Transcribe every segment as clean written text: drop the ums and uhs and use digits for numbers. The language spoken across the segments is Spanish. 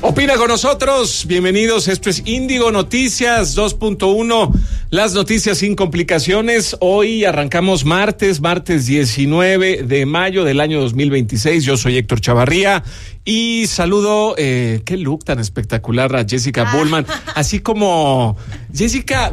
Opina con nosotros, bienvenidos, esto es Índigo Noticias 2.1, las noticias sin complicaciones. Hoy arrancamos martes 19 de mayo del año 2026, yo soy Héctor Chavarría y saludo, qué look tan espectacular a Jessica Bullman, así como Jessica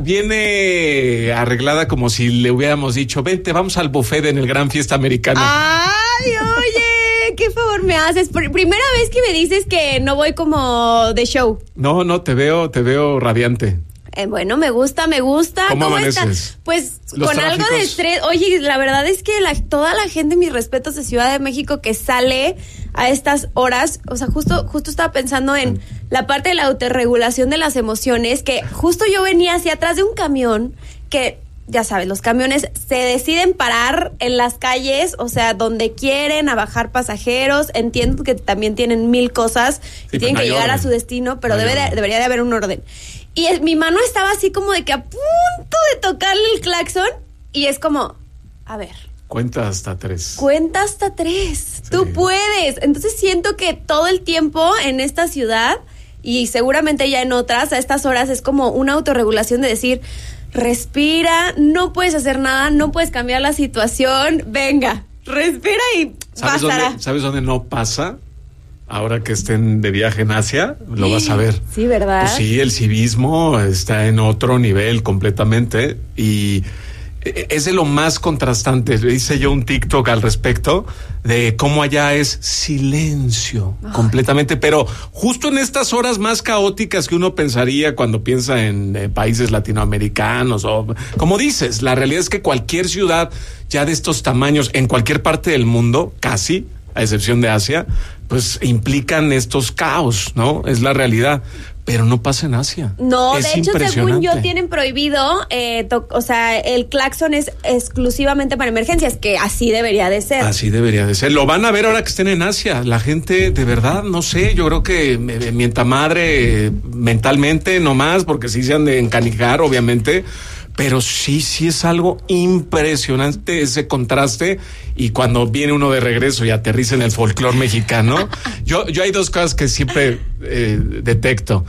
viene arreglada como si le hubiéramos dicho, vente, vamos al buffet en el Gran Fiesta Americana. ¡Ay, oye! ¿Qué favor me haces? Primera vez que me dices que no voy como de show. No, te veo radiante. Bueno, me gusta. ¿Cómo amaneces? Está? Pues Los con tráficos. algo de estrés. Oye, la verdad es que toda la gente, mis respetos, de Ciudad de México que sale a estas horas, o sea, justo estaba pensando en la parte de la autorregulación de las emociones, que justo yo venía hacia atrás de un camión que... Ya sabes, los camiones se deciden parar en las calles, o sea, donde quieren, a bajar pasajeros. Entiendo que también tienen mil cosas y tienen que llegar a su destino, pero debería de haber un orden. Y mi mano estaba así como de que a punto de tocarle el claxon y es como, a ver. Cuenta hasta 3. Cuenta hasta 3. Sí. Tú puedes. Entonces siento que todo el tiempo en esta ciudad y seguramente ya en otras, a estas horas es como una autorregulación de decir... Respira, no puedes hacer nada, no puedes cambiar la situación, venga, respira y pasará. ¿Sabes dónde no pasa? Ahora que estén de viaje en Asia, lo vas a ver. Sí, ¿verdad? Pues sí, el civismo está en otro nivel completamente y es de lo más contrastante. Hice yo un TikTok al respecto de cómo allá es silencio completamente, pero justo en estas horas más caóticas que uno pensaría cuando piensa en países latinoamericanos o como dices, la realidad es que cualquier ciudad ya de estos tamaños en cualquier parte del mundo, casi, a excepción de Asia, pues implican estos caos, ¿no? Es la realidad. Pero no pasa en Asia. No, de hecho, según yo, tienen prohibido, o sea, el claxon es exclusivamente para emergencias, que así debería de ser. Así debería de ser. Lo van a ver ahora que estén en Asia. La gente, de verdad, no sé, yo creo que mienta madre mentalmente nomás, porque sí se han de encanijar, obviamente. Pero sí es algo impresionante ese contraste y cuando viene uno de regreso y aterriza en el folclore mexicano, yo hay dos cosas que siempre detecto.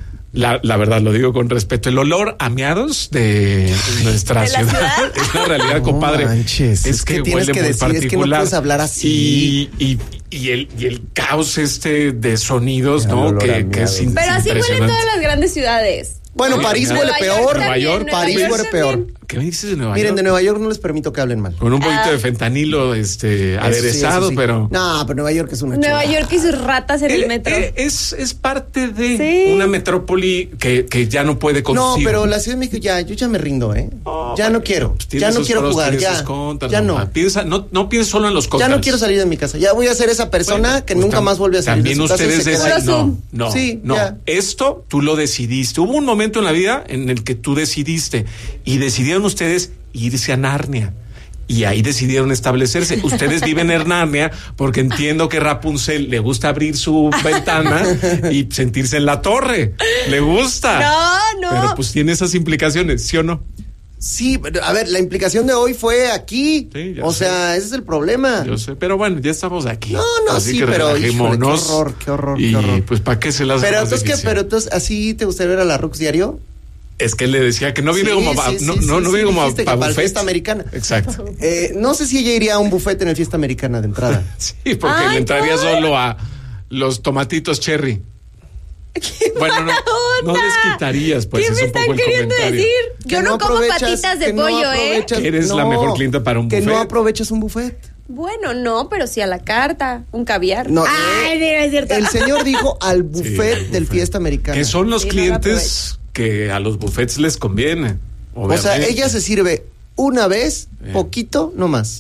La verdad, lo digo con respeto. El olor a miados de nuestra ciudad es la realidad, compadre. Manches, es que tienes huele que muy decir, particular. es que no puedes hablar así. Y el caos de sonidos, ¿no? Que es impresionante. Pero así huelen todas las grandes ciudades. Bueno, París huele peor. Nueva York, París huele peor. ¿Qué me dices de Nueva York? Miren, de Nueva York no les permito que hablen mal. Con un poquito de fentanilo aderezado, sí. pero... No, pero Nueva York es una Nueva York y sus ratas en el metro. Es parte de una metrópoli que ya no puede conducir. No, pero la Ciudad de México yo ya me rindo, ya no quiero. Pues Ya no quiero jugar, ya no. No pienses solo en los contras. Ya no quiero salir de mi casa. Ya voy a ser esa persona que nunca más vuelve a salir de su casa. También ustedes deciden. No. Sí, ya. Esto tú lo decidiste. Hubo un momento en la vida en el que tú decidiste y decidieron ustedes irse a Narnia. Y ahí decidieron establecerse. Ustedes viven en Narnia porque entiendo que Rapunzel le gusta abrir su ventana y sentirse en la torre. Le gusta. No. Pero pues tiene esas implicaciones, ¿sí o no? Sí, a ver, la implicación de hoy fue aquí. Sí, o sea, ese es el problema. Yo sé, pero bueno, ya estamos aquí. No, así sí, que pero relajémonos. qué horror. Y pues, ¿para qué se las Pero hace más entonces, difícil? entonces, ¿así te gustaría ver a la Rux diario? Es que él le decía que no viene como no viene como dijiste que para para la buffet. fiesta americana. Exacto. No sé si ella iría a un buffet en el fiesta americana de entrada. Sí, porque le entraría solo a los tomatitos cherry. Bueno, no les quitarías, pues ¿Qué es me un poco están el queriendo comentario. decir? Yo Que no como aprovechas- patitas de que no pollo, aprovechas- Eres la mejor clienta para un que buffet. no aprovechas un buffet. Bueno, no, pero sí a la carta, un caviar. No, Ay, mira, es cierto. El señor dijo al buffet al del buffet. fiesta americana. Que son los Sí, no lo clientes que a los buffets les conviene. O sea, obviamente. ella se sirve una vez, poquito, no más.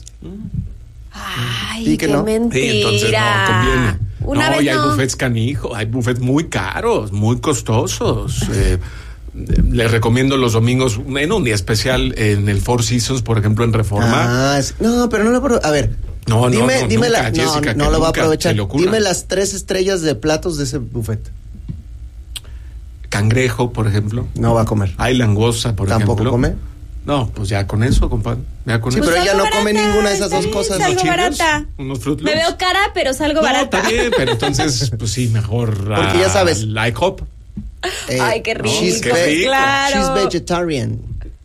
Ay, Sí, que qué no. mentira. Sí, entonces no conviene. Una vez y hay no. buffets canijo, hay buffets muy caros, muy costosos. Les recomiendo los domingos, en un día especial en el Four Seasons, por ejemplo, en Reforma. No, pero no lo... A ver, No, dime nunca, la... Jessica, no que lo va a nunca aprovechar. se le ocurra. Dime las 3 estrellas de platos de ese buffet. Cangrejo, por ejemplo. No va a comer. Hay langosta, por Tampoco ejemplo. come. No, pues ya con eso, compadre. Ya con Sí, eso. pero ella no salgo come barata, ninguna de esas está dos bien, cosas. salgo ¿Unos Cheetos? barata. ¿Unos Fruit Me Loops? veo cara, pero salgo No, barata. está bien, pero entonces, pues sí, mejor. Porque ya sabes. La IHOP. Ay, qué rico. She's Qué rico. Claro. She's vegetarian.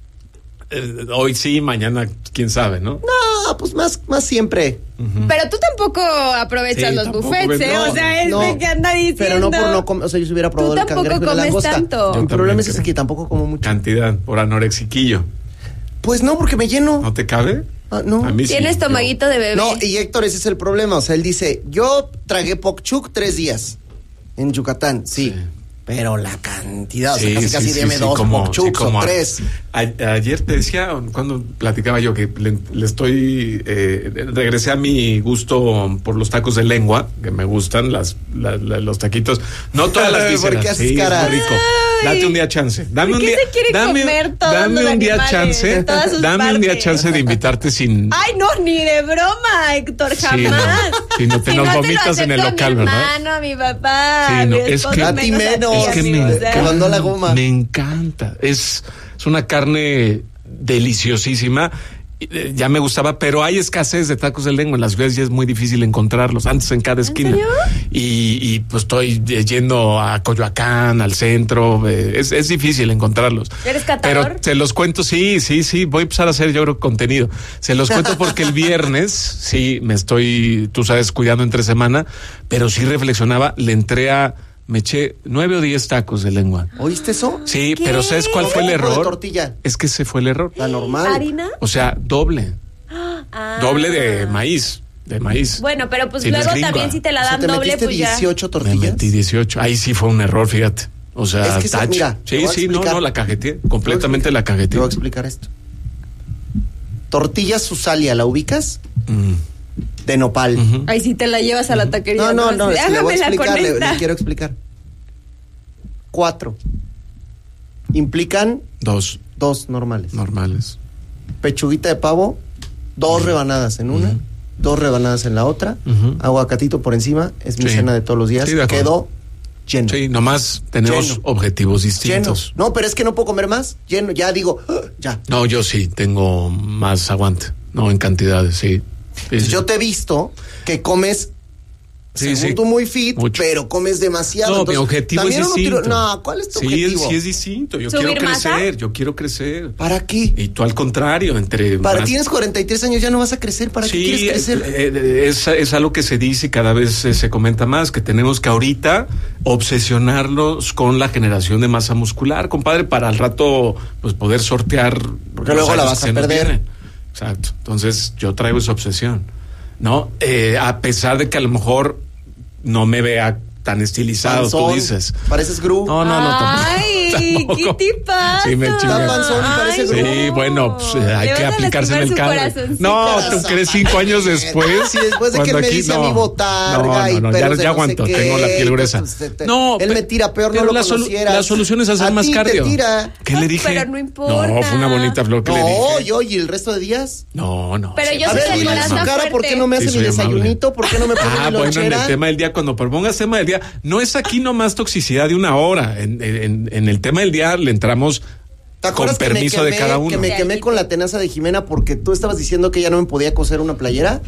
Hoy sí, mañana, quién sabe, ¿no? No, pues más siempre. Pero tú tampoco aprovechas Sí, los tampoco, buffets, ¿eh? no, o sea, no. que anda diciendo. Pero no por no comer, o sea, yo si hubiera probado Tú el tampoco cangrejo y la comes langosta. tanto. El Yo problema también es ese creo. que tampoco como mucho. Cantidad, por anorexiquillo. Pues no, porque me lleno. ¿No te cabe? Ah, no. A mí sí. Tienes tomaguito de bebé. No, y Héctor, ese es el problema. O sea, él dice, yo tragué pokchuk 3 días en Yucatán, sí. Pero la cantidad, o sea, casi deme 2 pokchuks o 3. Ayer te decía, cuando platicaba yo que le estoy, regresé a mi gusto por los tacos de lengua, que me gustan los taquitos, no todas las vísceras. ¿Por qué haces sí, cara? es muy rico. Date un día chance. Dame ¿Por un qué día, se quiere comer todos dame los un día animales, chance, todas sus dame un día partes? chance de invitarte sin. Ay, no, ni de broma, Héctor, Sí, jamás. no. Si no te Si nos no vomitas te en lo el acepto local, a mi ¿verdad? hermano, a mi papá, Sí, a no, mi es esposo, que- A ti menos. Es que me o sea. Te mandó la goma. Me encanta. Es una carne deliciosísima. Ya me gustaba, pero hay escasez de tacos de lengua en las ciudades y es muy difícil encontrarlos. Antes en cada esquina. serio? Y pues estoy yendo a Coyoacán, al centro. Es difícil encontrarlos. ¿Eres catador? Pero se los cuento, sí. Voy a empezar a hacer, yo creo, contenido. Se los cuento porque el viernes, sí, me estoy, tú sabes, cuidando entre semana, pero sí reflexionaba, me eché 9 o 10 tacos de lengua. ¿Oíste eso? Sí, ¿Qué? pero ¿sabes cuál fue el ¿Qué tipo de error? tortilla? Es que ese fue el error. La normal. ¿Harina? O sea, doble. Ah. Doble de maíz. Bueno, pero pues Sí, no es luego gringa. también si te la O sea, dan te doble, metiste pues ya. 18 Me tortillas. metí 18. Ahí sí fue un error, fíjate. O sea, Es que tache. mira, te voy a Sí, explicar. la cajeteé. Completamente la Te cajeteé. voy a explicar esto. Tortilla Susalia, ¿la ubicas? De nopal. Ujú. Ay, si te la llevas a la taquería. No, Así, es que le voy a hágamela explicar, con le esta. quiero explicar. 4 implican 2 normales. normales. Pechuguita de pavo, 2 rebanadas en una, 2 rebanadas en la otra, Ujú. aguacatito por encima, es mi Sí. cena de todos los días. Sí, de acuerdo. Quedó lleno. Sí, nomás tenemos Lleno. objetivos Lleno. distintos. No, pero es que no puedo comer más. Lleno, ya digo, ya. No, yo sí tengo más aguante. No, en cantidades, sí. Entonces, yo te he visto que comes, Sí, según sí. tú, muy fit, Mucho. pero comes demasiado. No, mi Entonces, objetivo es también uno distinto. no, ¿cuál es tu sí, objetivo? sí es distinto. Yo ¿Subir quiero masa? crecer, yo quiero crecer. ¿Para qué? Y tú al contrario, Tienes 43 años, ya no vas a crecer. ¿Para qué quieres crecer? Es algo que se dice y cada vez se comenta más, que tenemos que ahorita obsesionarnos con la generación de masa muscular, compadre, para al rato pues poder sortear. Porque los luego la años vas que a se nos perder. vienen. Exacto. Entonces yo traigo esa obsesión, ¿no? A pesar de que a lo mejor no me vea tan estilizado, Panzón, tú dices. Pareces Gru. No, Ay, tampoco. ¿qué te pasa? Sí, me chingué. Está panzón y parece Ay, Gru. Sí, bueno, pues hay Le que vas a aplicarse en el lastimar su cable. corazoncito. No, ¿tú crees 5 años después? Sí, después de que él Cuando me dice a mí botarga y ya, pelos de ya no sé aguanto, qué, tengo la piel gruesa. entonces, No, él me tira peor, pero no lo la conocieras. la solución es hacer A más ti te cardio. tira. ¿Qué le dije? Pero no importa. No, fue una bonita flor que le No, dije. yo y el resto de días. No. Pero sí, yo A soy ver, el dile en corazón su cara, ¿por qué no me fuerte. hace Sí, mi soy amable. desayunito? ¿Por qué no me pone mi bueno, en lonchera? el tema del día, cuando propongas tema del día, no es aquí nomás toxicidad de una hora. En el tema del día le entramos ¿Te con acuerdas que me permiso de quemé- cada uno. Que me quemé con la tenaza de Jimena porque tú estabas diciendo que ella no me podía coser una playera?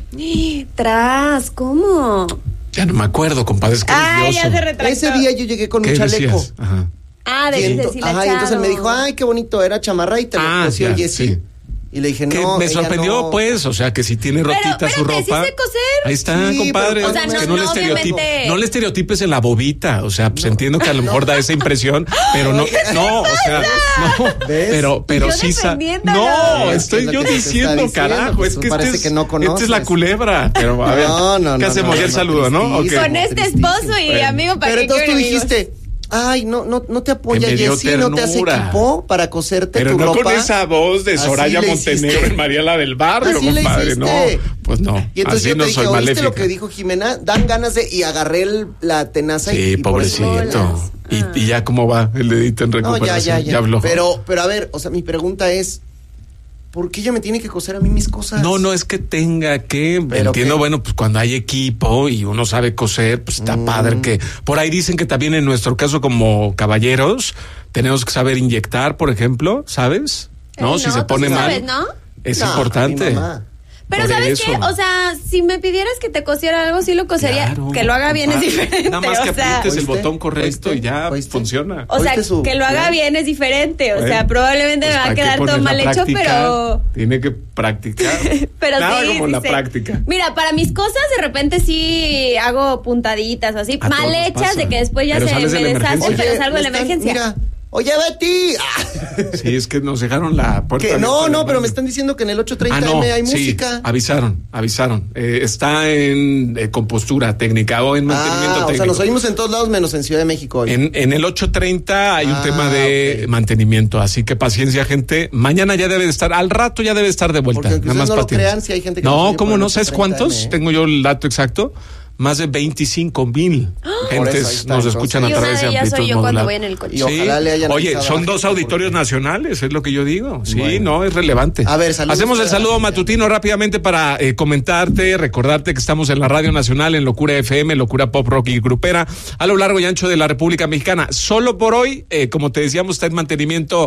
Tras, ¿cómo? Ya no me acuerdo, compadre, es que Ah, eres ya se dioso. retractó. Ese día yo llegué con un ¿Qué chaleco. decías? Ajá. Ah, Y de ento- deshilachado. y entonces él me dijo, ay, qué bonito, era chamarra y te lo Ah, cosió ya, Jessy. sí. Y le dije, Que no, me ella sorprendió, no. pues, o sea, que si tiene Pero, rotita su espérate, ¿sí ropa. sé coser? Ahí está, Sí, compadre. pero, o sea, es que no, no le obviamente. no le estereotipes en la bobita, o sea, pues entiendo que a lo mejor da esa impresión, pero no, o sea, no, ¿Ves? pero Y yo sí defendiéndolo. no, Es estoy lo yo que te está diciendo, diciendo, carajo, pues, es que parece este es, que no esta es conoces. la culebra, pero a ver, No, ¿qué hacemos? Ya el no, saludo, ¿no? tristísimo. Ok. Con este Tristísimo. esposo y Bueno. amigo para Pero que entonces tú queden amigos. dijiste, ay, no te apoya Que me dio Jessy, no te hace ternura. equipo para coserte Pero tu no ropa. con esa voz de Así Soraya le Montenegro hiciste. en Mariela del Barrio, Así le compadre, no, hiciste. pues no, Y entonces así yo te no dije, soy ¿oíste maléfica. lo que dijo Jimena? Dan ganas de... Y agarré la tenaza Sí, y por eso- pobrecito. Y ya cómo va el dedito en No, recuperación. ya. habló. Pero a ver, o sea, mi pregunta es, ¿por qué ella me tiene que coser a mí mis cosas? No es que tenga que, ¿Pero entiendo, qué? bueno, pues cuando hay equipo y uno sabe coser, pues está padre que, por ahí dicen que también en nuestro caso como caballeros, tenemos que saber inyectar, por ejemplo, ¿sabes? No, si se pone mal, sabes, ¿no? Es importante. Pero ¿sabes qué? O sea, si me pidieras que te cosiera algo, sí lo cosería. Claro, que lo haga bien es diferente. Nada más que aprietes el botón correcto y ya funciona. O sea, que lo haga bien es diferente. O sea, probablemente me va a quedar todo mal hecho, pero... Tiene que practicar. Pero nada sí, como la práctica. Mira, para mis cosas de repente sí hago puntaditas así, mal hechas, de que después ya se me deshacen, pero salgo de la emergencia. Mira. Oye, Betty. Sí, es que nos dejaron la puerta. No, pero me están diciendo que en el 830M hay música. Avisaron. Está en compostura técnica o en mantenimiento técnico. O sea, nos oímos en todos lados menos en Ciudad de México hoy. En el 830 hay un tema de mantenimiento, así que paciencia, gente. Mañana ya debe de estar, al rato ya debe estar de vuelta. Porque nada más no lo crean, si hay gente que ¿cómo no? ¿Sabes cuántos? Tengo yo el dato exacto. Más de 25,000 gentes nos escuchan a través de Amplitud soy yo cuando voy en el coche. Sí. Ojalá le hayan son 2 auditorios nacionales, es lo que yo digo. Sí, no, es relevante. A ver, saludos. Hacemos el saludo matutino rápidamente para comentarte, recordarte que estamos en la Radio Nacional, en Locura FM, Locura Pop, Rock y Grupera, a lo largo y ancho de la República Mexicana. Solo por hoy, como te decíamos, está en mantenimiento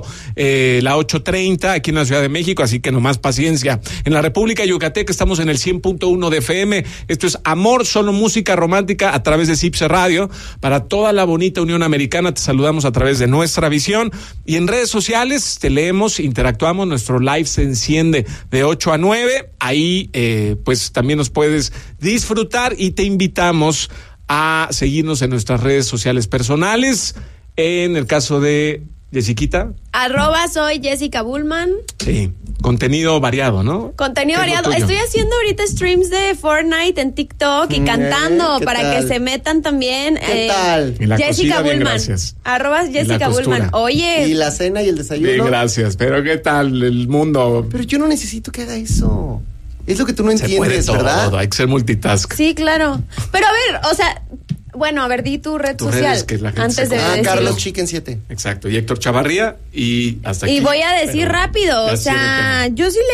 la 830 aquí en la Ciudad de México, así que nomás paciencia. En la República de Yucatán estamos en el 100.1 de FM. Esto es Amor, Solo Música Romántica a través de CIPSE Radio. Para toda la bonita Unión Americana te saludamos a través de Nuestra Visión, y en redes sociales te leemos, interactuamos, nuestro live se enciende de 8 a 9, ahí pues también nos puedes disfrutar y te invitamos a seguirnos en nuestras redes sociales personales. En el caso de Jessiquita, @soy Jessica Bullman. Sí, contenido variado, ¿no? Contenido variado. Estoy haciendo ahorita streams de Fortnite en TikTok y cantando para que se metan también. ¿Qué tal? Y la Jessica Bullman. Gracias. @Jessica Bullman. Oye. Y la cena y el desayuno. Bien, gracias. Pero ¿qué tal el mundo? Pero yo no necesito que haga eso. Es lo que tú no entiendes, todo, ¿verdad? Hay que ser multitask. Sí, claro. Pero a ver, o sea... Bueno, a ver, di tu red social antes de decirlo. Carlos Chicken 7. Exacto, y Héctor Chavarría, y hasta aquí. Y voy a decir rápido, o sea, yo sí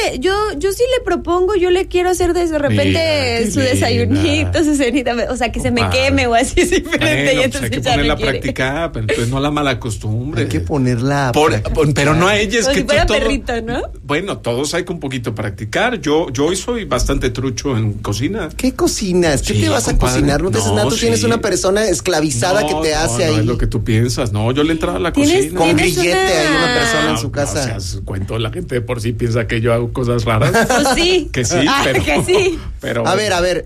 le propongo, yo le quiero hacer de repente su desayunito, su cenita, o sea, que se me queme o así es diferente. Bueno, y entonces hay que ponerla a practicar, pero entonces no la mala costumbre. Hay que ponerla a practicar. Pero no a ella, es como que si fuera todo, perrito, ¿no? Bueno, todos hay que un poquito practicar. Yo hoy soy bastante trucho en cocina. ¿Qué cocinas? ¿Qué te vas a cocinar? No te haces nada, tú tienes una persona esclavizada que te hace ahí. No es lo que tú piensas. No, yo le entraba a la cocina. Con grillete hay una persona en su casa. O sea, cuento, la gente de por sí piensa que yo hago cosas raras. Pues sí. Que sí, pero... que sí. Pero... A ver,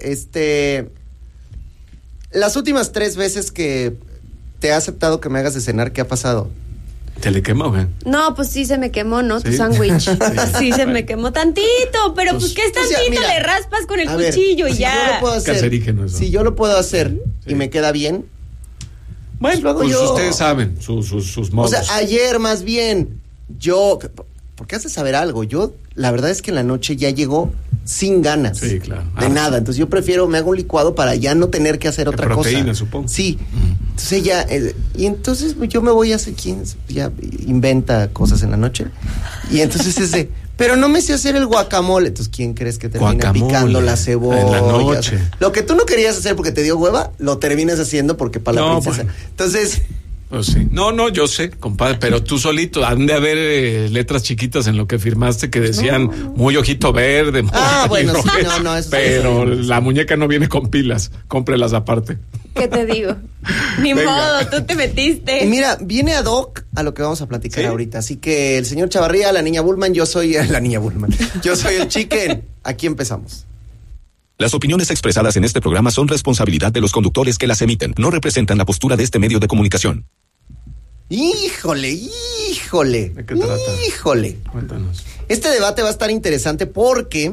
las últimas 3 veces que te he aceptado que me hagas de cenar, ¿qué ha pasado? ¿Te le quemó, güey? No, pues sí se me quemó, ¿no? ¿Sí? Tu sándwich. Sí se me quemó tantito, pero pues ¿qué es tantito? Mira, le raspas con el cuchillo y ya. Yo lo puedo hacer, cancerígeno eso. Si yo lo puedo hacer y me queda bien, bueno, pues ustedes saben sus modos. O sea, ayer más bien, porque has de saber algo, yo la verdad es que en la noche ya llegó sin ganas. Sí, claro. De nada, entonces yo prefiero, me hago un licuado para ya no tener que hacer otra proteína, cosa. Supongo. Sí, entonces ya, y entonces yo me voy a hacer, ¿quién ya inventa cosas en la noche? Y entonces es de, pero no me sé hacer el guacamole, entonces ¿quién crees que termina picando la cebolla? En la noche. Lo que tú no querías hacer porque te dio hueva, lo terminas haciendo porque para la princesa. Bueno. Entonces... Pues sí. No, yo sé, compadre, pero tú solito, han de haber letras chiquitas en lo que firmaste que decían muy ojito verde. Bueno, sí, no, eso pero la muñeca no viene con pilas, cómprelas aparte. ¿Qué te digo? Ni modo, tú te metiste. Y mira, viene ad hoc a lo que vamos a platicar ahorita, así que el señor Chavarría, la niña Bullman, yo soy el Chicken. Aquí empezamos. Las opiniones expresadas en este programa son responsabilidad de los conductores que las emiten. No representan la postura de este medio de comunicación. Híjole. ¿De qué trata? Híjole. Cuéntanos. Este debate va a estar interesante porque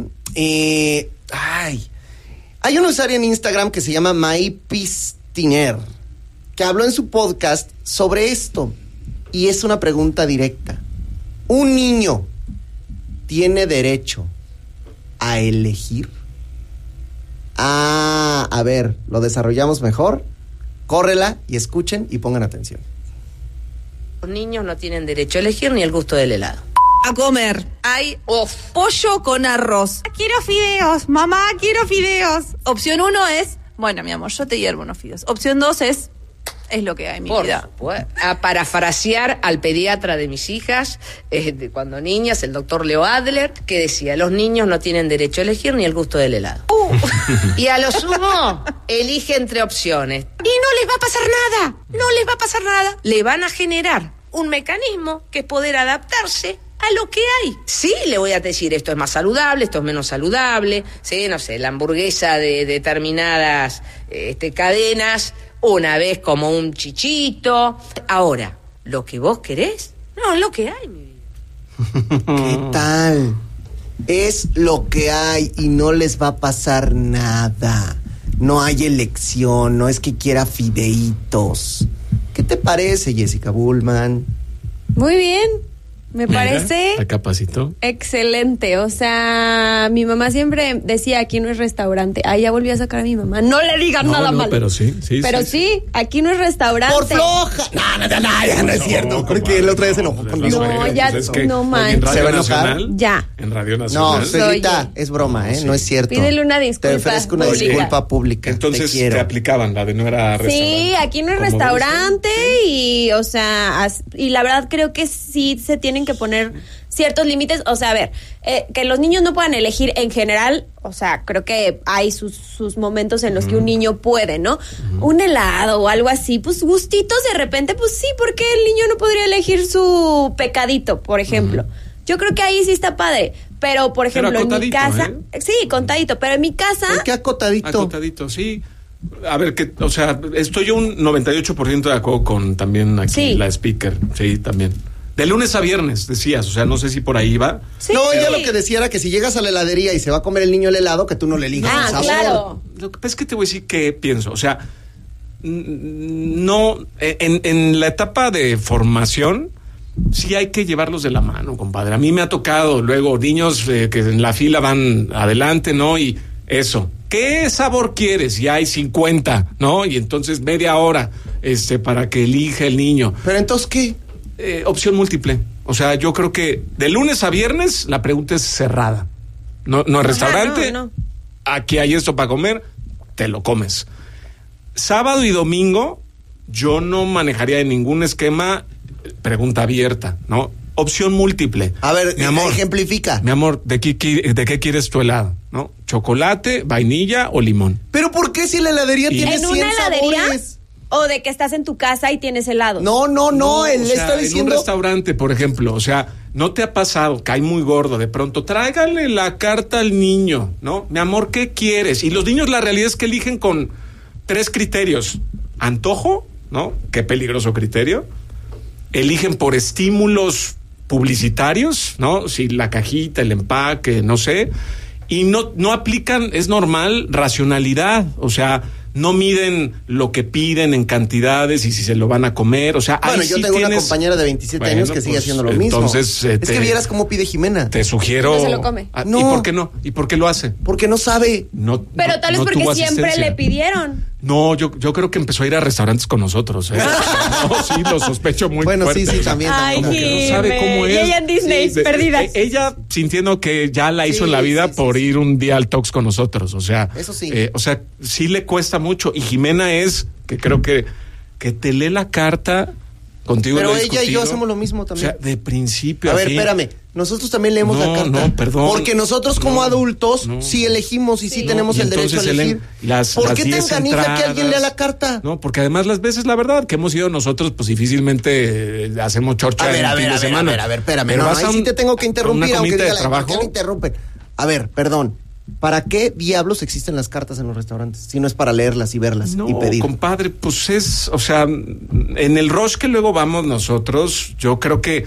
hay un usuario en Instagram que se llama MyPistiner, que habló en su podcast sobre esto. Y es una pregunta directa. ¿Un niño tiene derecho a elegir? A ver, lo desarrollamos mejor. Córrela y escuchen y pongan atención. Los niños no tienen derecho a elegir ni el gusto del helado. A comer. Hay pollo con arroz. Quiero fideos, mamá, quiero fideos. Opción 1 es, bueno, mi amor, yo te hiervo unos fideos. Opción 2 es, es lo que hay, mi Por vida. supuesto. A parafrasear al pediatra de mis hijas, cuando niñas, el doctor Leo Adler, que decía, los niños no tienen derecho a elegir ni el gusto del helado. Y a lo sumo, elige entre opciones. Y no les va a pasar nada, no les va a pasar nada. Le van a generar un mecanismo que es poder adaptarse a lo que hay. Sí, le voy a decir, esto es más saludable, esto es menos saludable, sí, no sé, la hamburguesa de determinadas cadenas, una vez como un chichito. Ahora, lo que vos querés, no, es lo que hay, mi vida. ¿Qué tal? Es lo que hay y no les va a pasar nada. No hay elección, no es que quiera fideitos. ¿Qué te parece, Jessica Bullman? Muy bien. Me Mira, parece la capacitó. excelente. O sea, mi mamá siempre decía, aquí no es restaurante. Ahí ya volví a sacar a mi mamá. No le digan nada malo. Pero sí. Pero sí, aquí no es restaurante. ¡Por floja! No, ya no es cierto. Porque el otro día se enojó conmigo. No, ya, no manches. En Radio ¿Se va a enojar? Nacional, Ya. En Radio Nacional. No, Celita, Oye. es broma, ¿eh? Sí. No es cierto. Pídele una disculpa Te ofrezco una pública. disculpa pública. Entonces te quiero. te aplicaban la de no era restaurante. Sí, aquí no es Como restaurante y, o sea, y la verdad creo que sí se tienen que poner ciertos límites. O sea, a ver, que los niños no puedan elegir en general, o sea, creo que hay sus momentos en los que un niño puede, ¿no? Un helado o algo así, pues gustitos de repente, pues sí, porque el niño no podría elegir su pecadito, por ejemplo. Yo creo que ahí sí está padre, pero por Pero ejemplo en mi acotadito, casa, sí, contadito, pero en mi casa... ¿Por qué acotadito? Acotadito, sí. A ver, o sea, estoy un 98% de acuerdo con también aquí Sí. la speaker. Sí, también. De lunes a viernes, decías. O sea, no sé si por ahí va. Sí. No, ella lo que decía era que si llegas a la heladería y se va a comer el niño el helado, que tú no le elijas el sabor. Claro. Lo que pasa es que te voy a decir qué pienso. O sea, no, en la etapa de formación, sí hay que llevarlos de la mano, compadre. A mí me ha tocado luego niños que en la fila van adelante, ¿no? Y eso. ¿Qué sabor quieres? Y hay 50, ¿no? Y entonces media hora para que elija el niño. Pero entonces, ¿qué? Opción múltiple. O sea, yo creo que de lunes a viernes la pregunta es cerrada. No es restaurante. no. Aquí hay esto para comer, te lo comes. Sábado y domingo, yo no manejaría en ningún esquema pregunta abierta, ¿no? Opción múltiple. A ver, mi amor, ejemplifica. Mi amor, ¿de qué quieres tu helado? ¿No? ¿Chocolate, vainilla o limón? ¿Pero por qué si la heladería Y- tiene ¿En 100 una heladería? sabores? ¿O de que estás en tu casa y tienes helado? No, él o le sea, está en diciendo... un restaurante, por ejemplo, o sea, ¿no te ha pasado? Cae muy gordo, de pronto, tráigale la carta al niño, ¿no? Mi amor, ¿qué quieres? Y los niños la realidad es que eligen con 3 criterios. Antojo, ¿no? Qué peligroso criterio. Eligen por estímulos publicitarios, ¿no? Si la cajita, el empaque, no sé. Y no aplican, es normal, racionalidad, o sea... No miden lo que piden en cantidades y si se lo van a comer, o sea... Bueno, ahí yo sí tengo una tienes- compañera de 27 años que sigue pues, haciendo lo mismo. Entonces, es que vieras cómo pide Jimena. te sugiero... No se lo come. Ah, No. ¿Y por qué no? ¿Y por qué lo hace? Porque no sabe. No, Pero no- tal vez no porque tuvo siempre asistencia. le pidieron. No, yo creo que empezó a ir a restaurantes con nosotros. ¿Eh? No, sí, lo sospecho muy Bueno, fuerte. sí, también. Ay, Como que no sabe Jime. cómo es. Y ella en Disney, Sí, perdida. Ella sintiendo que ya la hizo Sí, en la vida sí, por sí, ir un día al Talks con nosotros. O sea, Eso sí. O sea, sí le cuesta mucho. Y Jimena es, que creo que te lee la carta contigo. Pero lo he ella y yo discutido. hacemos lo mismo también. O sea, de principio A ver, fin. espérame. Nosotros también leemos la carta. No, perdón. Porque nosotros como No, adultos no. sí elegimos y sí No, tenemos y el derecho a entonces elegir. ¿Por las qué te 10 encanija que alguien lea la entradas? carta? No, porque además las veces, la verdad, que hemos ido nosotros, pues difícilmente hacemos chorcha en fin de semana. Espérame. Pero No, vas ahí a sí te tengo que interrumpir, una aunque comida diga de la ¿por qué trabajo. me interrumpen? A ver, perdón. ¿Para qué diablos existen las cartas en los restaurantes? Si no es para leerlas y verlas No, y pedir. compadre, pues es, o sea, en el rush que luego vamos nosotros, yo creo que,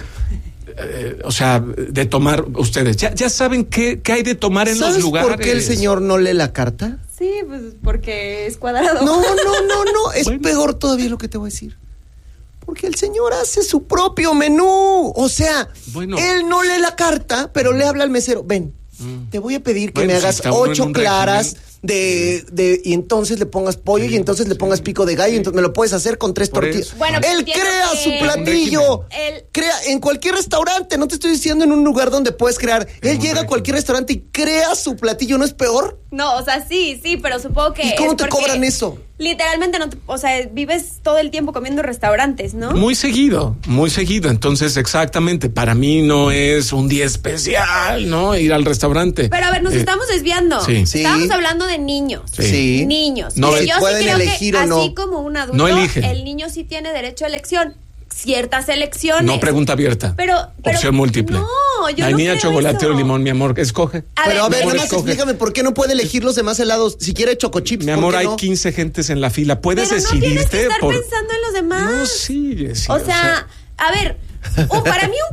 o sea, de tomar, ustedes, ya saben qué hay de tomar en los ¿Sabes lugares. por qué el señor no lee la carta? Sí, pues porque es cuadrado. No. Es Bueno. peor todavía lo que te voy a decir. Porque el señor hace su propio menú. O sea, Bueno. él no lee la carta, pero le habla al mesero. Ven, te voy a pedir que Bueno, me si hagas está uno en 8 un claras régimen. y entonces le pongas pollo y entonces le pongas pico de gallo y entonces me lo puedes hacer con 3 Por tortillas. eso. Bueno, Él entiendo crea que- su platillo. Él- Crea en cualquier restaurante. No te estoy diciendo en un lugar donde puedes crear. Él llega a cualquier restaurante y crea su platillo. ¿No es peor? No, o sea, sí, pero supongo que... ¿Y cómo es te porque cobran eso? Literalmente no, o sea, vives todo el tiempo comiendo en restaurantes, ¿no? Muy seguido. Entonces, exactamente, para mí no es un día especial, ¿no? Ir al restaurante. Pero a ver, nos estamos desviando. Sí. Estamos hablando de niños. Sí. Niños. No, Y yo pueden sí creo elegir que o no. así como un adulto, No eligen. el niño sí tiene derecho a elección. Ciertas elecciones. No pregunta abierta. Pero Opción múltiple. No, yo no Vainilla, creo chocolate eso. o limón, mi amor, escoge. Pero a ver, mi amor, nada más escoge. explícame, ¿por qué no puede elegir los demás helados? Si quiere Choco Chips, Mi ¿por amor, qué hay no? 15 gentes en la fila. Puedes Pero no decidirte tienes que estar por... pensando en los demás. No, sí, sí. O sea, a ver, para mí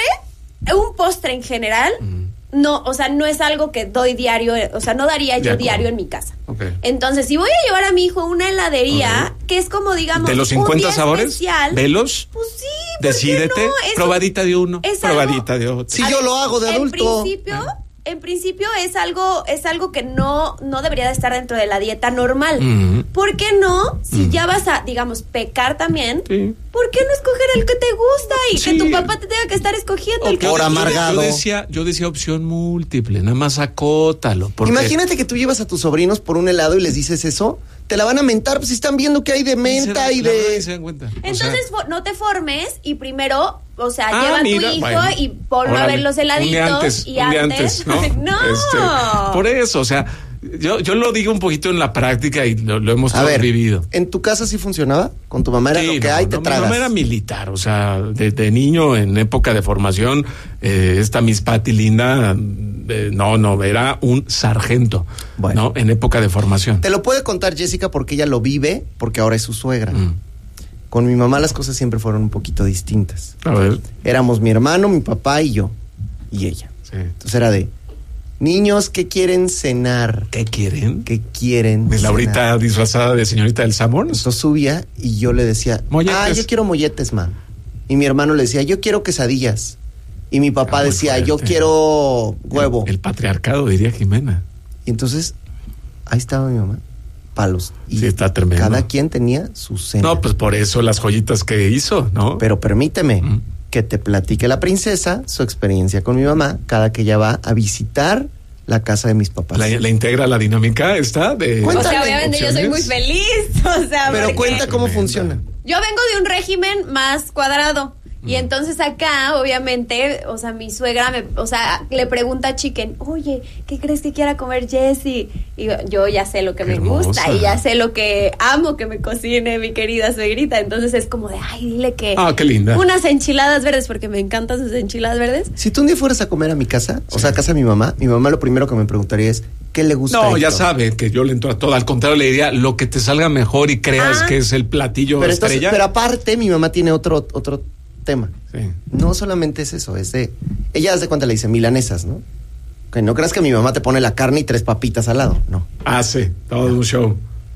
un postre en general, no, o sea, no es algo que doy diario, o sea, no daría De yo acuerdo. diario en mi casa. Ok. Entonces, si voy a llevar a mi hijo a una heladería, que es como, digamos, ¿De los un 50 día sabores? especial, ¿Velos? pues sí, ¿por qué Decídete, no? Eso probadita de uno, es probadita algo- de otro. Sí, yo lo hago de adulto. En principio es algo que no debería de estar dentro de la dieta normal. Ujú. ¿Por qué no? Si ya vas a, digamos, pecar también, Sí. ¿por qué no escoger el que te gusta y Sí. que tu papá te tenga que estar escogiendo el que Por te amargado. Yo decía opción múltiple, nada más acótalo. Porque Imagínate que tú llevas a tus sobrinos por un helado y les dices eso, te la van a mentar, pues si están viendo que hay de menta y la verdad ni de... se dan cuenta. O sea, Entonces no te formes y primero, o sea, Ah, lleva a tu mira, hijo bueno, y ponlo a órale, ver los heladitos. un día antes, ¿no? No. Por eso, o sea, yo lo digo un poquito en la práctica y lo hemos A todos ver, vivido. ¿en tu casa sí funcionaba? ¿Con tu mamá era Sí, lo que no, hay, te no, mi tragas? mamá era militar, o sea, de niño en época de formación, esta Miss Patty linda, no, era un sargento, Bueno. ¿no? En época de formación. Te lo puede contar Jessica porque ella lo vive, porque ahora es su suegra. Mm. Con mi mamá las cosas siempre fueron un poquito distintas. A ver, Éramos mi hermano, mi papá y yo. Y ella. sí. Entonces era de, niños, ¿qué quieren cenar? ¿Qué quieren? ¿Qué quieren ¿De Laurita cenar? disfrazada de señorita del Sanborns? Entonces subía y yo le decía, Molletes. yo quiero molletes, man. Y mi hermano le decía, yo quiero quesadillas. Y mi papá Muy decía, fuerte. yo quiero huevo. El patriarcado, diría Jimena. Y entonces, ahí estaba mi mamá, palos. Y Sí, está tremendo. cada quien tenía su cena. No, pues por eso las joyitas que hizo, ¿no? Pero permíteme Mm. que te platique la princesa su experiencia con mi mamá cada que ella va a visitar la casa de mis papás. la integra la dinámica esta de... Cuéntame. O sea, obviamente yo soy muy opciones. feliz. O sea, Pero porque cuenta cómo Tremenda. funciona. yo vengo de un régimen más cuadrado. Y entonces acá, obviamente, o sea, mi suegra le pregunta a Chicken, oye, ¿qué crees que quiera comer Jessie? Y yo ya sé lo que Qué me gusta hermosa. y ya sé lo que amo que me cocine mi querida suegrita. Entonces es como de, ay, dile que Ah, qué linda. unas enchiladas verdes, porque me encantan sus enchiladas verdes. Si tú un día fueras a comer a mi casa, o sea, a casa de mi mamá lo primero que me preguntaría es, ¿qué le gusta? No, a ya Héctor? sabe que yo le entro a todo. Al contrario, le diría lo que te salga mejor y creas Ah. que es el platillo Pero, entonces, estrella. pero aparte, mi mamá tiene otro tema. Sí. No solamente es eso, es de... Ella, hace cuenta, le dice milanesas, ¿no? Que no creas que mi mamá te pone la carne y 3 papitas al lado, no. Hace todo un show.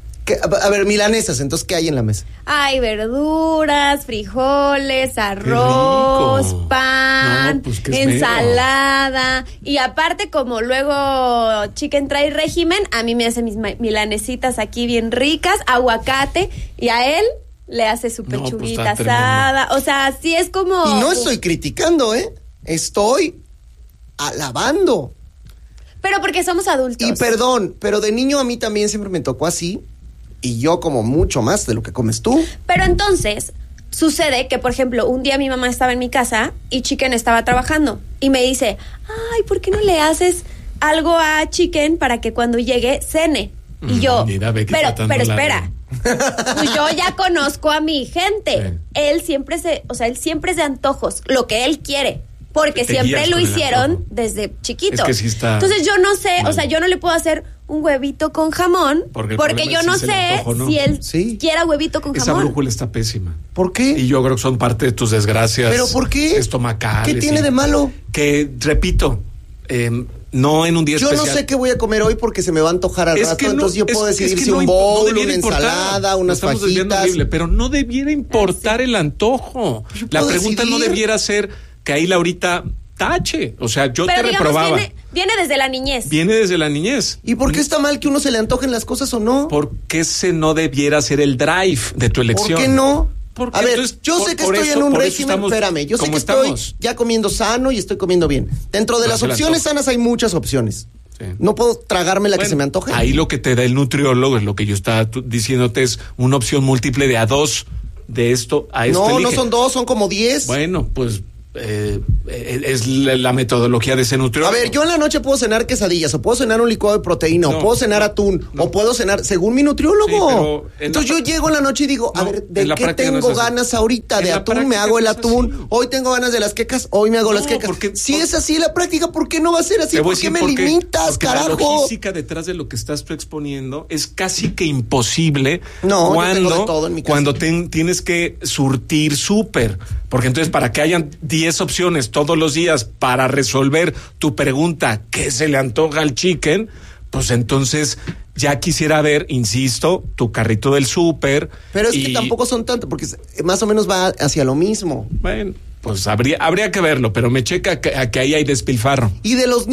A ver, milanesas, entonces, ¿qué hay en la mesa? Hay verduras, frijoles, arroz, rico. pan, No, pues, qué esmero. ensalada. Y aparte, como luego Chicken trae régimen, a mí me hace mis milanesitas aquí bien ricas, aguacate, y a él le hace su No, pues, pechuguita está tremendo. asada. O sea, así es como... Y no estoy criticando, ¿eh? Estoy alabando. Pero porque somos adultos. Y perdón, pero de niño a mí también siempre me tocó así. Y yo como mucho más de lo que comes tú. Pero entonces, sucede que, por ejemplo, un día mi mamá estaba en mi casa y Chicken estaba trabajando. Y me dice, ay, ¿por qué no le haces algo a Chicken para que cuando llegue cene? Y yo, Mira, ve que pero tratando la- espera. Pues yo ya conozco a mi gente. Sí. Él siempre es de antojos, lo que él quiere. Porque Te siempre guías lo con el hicieron antojo. desde chiquito. Es que sí está Entonces yo no sé, mal. o sea, yo no le puedo hacer un huevito con jamón Porque porque, el yo problema no es el sé antojo, ¿no? si él Sí. quiera huevito con Esa jamón. brújula está pésima. ¿Por qué? Y yo creo que son parte de tus desgracias. ¿Pero por qué? Estomacales. ¿Qué tiene de malo? Que, repito, no en un día Yo especial. no sé qué voy a comer hoy porque se me va a antojar al Es rato. que no, entonces yo puedo es decidir que si no un imp- no bowl, debiera una importar. ensalada, unas Nos estamos desviando fajitas. horrible, pero no debiera importar el antojo. Yo La puedo pregunta no decidir. debiera ser que ahí Laurita tache. O sea, yo Pero te digamos, reprobaba. viene desde la niñez. Viene desde la niñez. ¿Y por qué está mal que uno se le antojen las cosas o no? ¿Por qué ese no debiera ser el drive de tu elección? ¿Por qué no? Porque A ver, entonces, yo por- sé que por estoy eso- en un por eso régimen, estamos espérame, yo sé como que estoy estamos. ya comiendo sano y estoy comiendo bien. Dentro de No las se le opciones antoja. sanas hay muchas opciones. Sí. No puedo tragarme la que se me antoje. Ahí lo que te da el nutriólogo, es lo que yo estaba diciéndote, es una opción múltiple de a 2 de esto a esto. No, elige. no son 2, son como 10. Bueno, pues es la metodología de ese nutriólogo. A ver, yo en la noche puedo cenar quesadillas, o puedo cenar un licuado de proteína, o puedo cenar atún, o puedo cenar, según mi nutriólogo. Sí, entonces yo llego en la noche y digo, a ver, ¿de qué tengo ganas ahorita? De atún, me hago el atún. Hoy tengo ganas de las quecas, hoy me hago las quecas. Si es así la práctica, ¿por qué no va a ser así? ¿Por qué me limitas, porque carajo? la logística detrás de lo que estás tú exponiendo es casi que imposible yo tengo de todo en mi casa. cuando tienes que surtir súper. Porque entonces, para que hayan 10 opciones todos los días para resolver tu pregunta, ¿qué se le antoja al chicken? Pues entonces ya quisiera ver, insisto, tu carrito del súper. Pero es que tampoco son tanto, porque más o menos va hacia lo mismo. Bueno, pues habría que verlo, pero me checa que ahí hay despilfarro. Y de los